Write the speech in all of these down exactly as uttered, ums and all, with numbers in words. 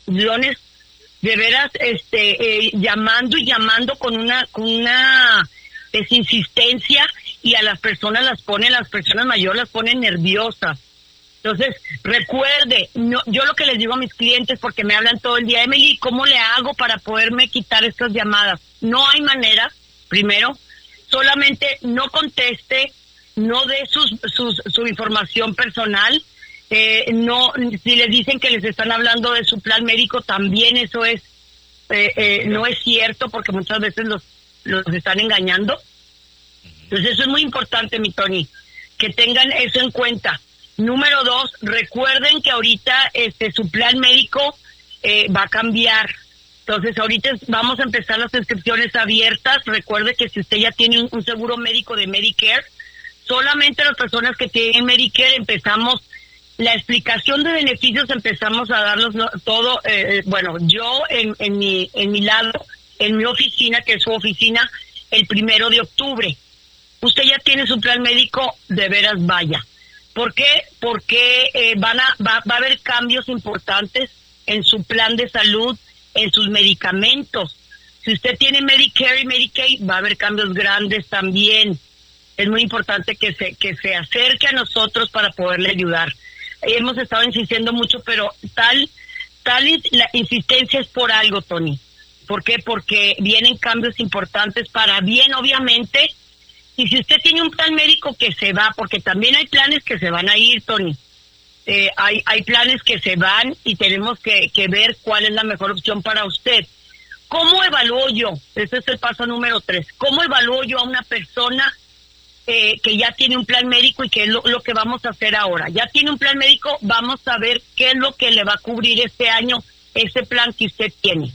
conclusiones, de veras, este, eh, llamando y llamando con una, con una es, insistencia, y a las personas las ponen, las personas mayores las ponen nerviosas. Entonces, recuerde, no, yo lo que les digo a mis clientes, porque me hablan todo el día, Emily, ¿cómo le hago para poderme quitar estas llamadas? No hay manera, primero, solamente no conteste, no dé sus, sus, su información personal, eh, no, si les dicen que les están hablando de su plan médico, también eso es, eh, eh, no es cierto, porque muchas veces los, los están engañando. Entonces eso es muy importante, mi Tony, que tengan eso en cuenta. Número dos, recuerden que ahorita este su plan médico eh, va a cambiar. Entonces ahorita vamos a empezar las inscripciones abiertas. Recuerde que si usted ya tiene un, un seguro médico de Medicare, solamente las personas que tienen Medicare empezamos la explicación de beneficios, empezamos a darlos todo. Eh, bueno, yo en, en mi en mi lado, en mi oficina, que es su oficina, el primero de octubre. Usted ya tiene su plan médico, de veras vaya. ¿Por qué? Porque eh, van a va, va a haber cambios importantes en su plan de salud, en sus medicamentos. Si usted tiene Medicare y Medicaid, va a haber cambios grandes también. Es muy importante que se que se acerque a nosotros para poderle ayudar. Hemos estado insistiendo mucho, pero tal tal la insistencia es por algo, Tony. ¿Por qué? Porque vienen cambios importantes para bien, obviamente. Y si usted tiene un plan médico que se va, porque también hay planes que se van a ir, Tony. Eh, hay hay planes que se van y tenemos que, que ver cuál es la mejor opción para usted. ¿Cómo evalúo yo? Ese es el paso número tres. ¿Cómo evalúo yo a una persona eh, que ya tiene un plan médico y qué es lo, lo que vamos a hacer ahora? Ya tiene un plan médico, vamos a ver qué es lo que le va a cubrir este año ese plan que usted tiene.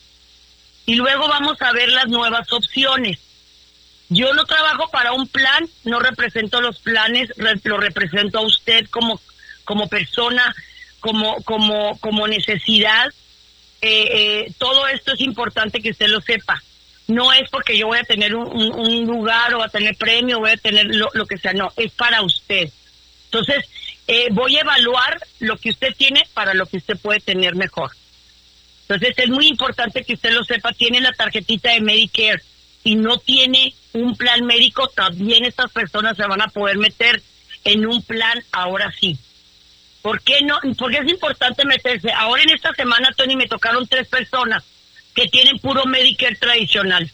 Y luego vamos a ver las nuevas opciones. Yo no trabajo para un plan, no represento los planes, re, lo represento a usted como como persona, como como como necesidad. Eh, eh, todo esto es importante que usted lo sepa. No es porque yo voy a tener un, un, un lugar o a tener premio, voy a tener lo, lo que sea, no, es para usted. Entonces, eh, voy a evaluar lo que usted tiene para lo que usted puede tener mejor. Entonces, es muy importante que usted lo sepa, tiene la tarjetita de Medicare y no tiene un plan médico, también estas personas se van a poder meter en un plan ahora sí. ¿Por qué no? Porque es importante meterse. Ahora en esta semana, Tony, me tocaron tres personas que tienen puro Medicare tradicional.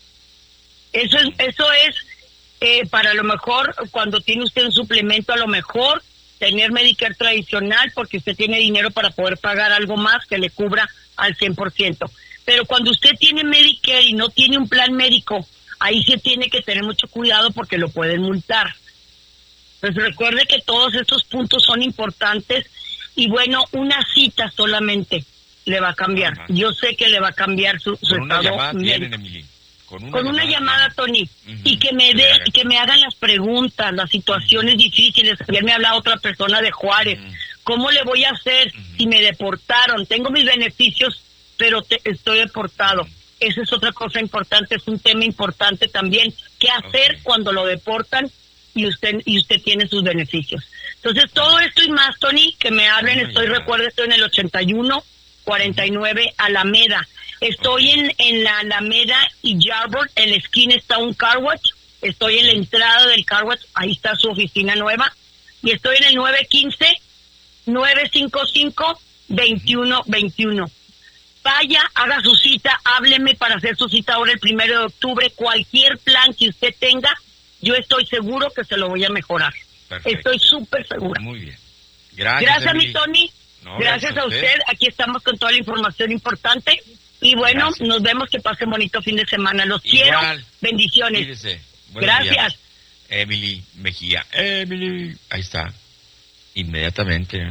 Eso es, eso es eh, para lo mejor, cuando tiene usted un suplemento, a lo mejor tener Medicare tradicional, porque usted tiene dinero para poder pagar algo más que le cubra al cien por ciento. Pero cuando usted tiene Medicare y no tiene un plan médico, ahí sí tiene que tener mucho cuidado porque lo pueden multar. Pues recuerde que todos estos puntos son importantes y bueno, una cita solamente le va a cambiar. Ajá. Yo sé que le va a cambiar su, su Con una estado llamada médico. tienen, Emily. Con una Con una llamada, llamada Tony, uh-huh. y que me dé, que me hagan las preguntas, las situaciones difíciles. Ayer me hablaba otra persona de Juárez. Uh-huh. ¿Cómo le voy a hacer uh-huh. si me deportaron? Tengo mis beneficios, pero te, estoy deportado. Uh-huh. Esa es otra cosa importante, es un tema importante también. ¿Qué hacer okay. cuando lo deportan y usted y usted tiene sus beneficios? Entonces, todo esto y más, Tony, que me hablen, oh, estoy, recuerdo, estoy en el ochenta y uno cuarenta y nueve Alameda. Estoy okay. en, en la Alameda y Yarborough, en la esquina está un car wash. Estoy en la entrada del car wash, ahí está su oficina nueva. Y estoy en el nueve uno cinco, nueve cinco cinco, dos uno dos uno. Vaya, haga su cita, hábleme para hacer su cita ahora el primero de octubre. Cualquier plan que usted tenga, yo estoy seguro que se lo voy a mejorar. Perfecto. Estoy súper segura. Muy bien. Gracias, Gracias mi Tony. No, gracias, gracias a usted. usted. Aquí estamos con toda la información importante. Y bueno, gracias. Nos vemos, que pasen bonito fin de semana. Los quiero. Igual. Bendiciones. Cuídese. Gracias. Días. Emily Mejía. Emily. Ahí está. Inmediatamente.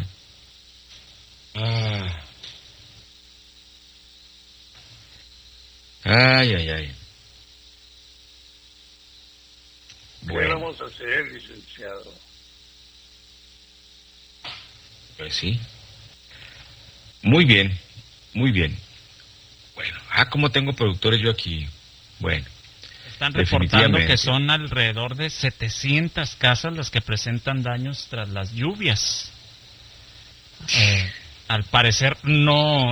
Ah. Ay, ay, ay. Bueno. ¿Qué vamos a hacer, licenciado? Pues sí. Muy bien, muy bien. Bueno, ah, ¿cómo tengo productores yo aquí? Bueno. Están reportando que son alrededor de setecientas casas las que presentan daños tras las lluvias. Eh, al parecer no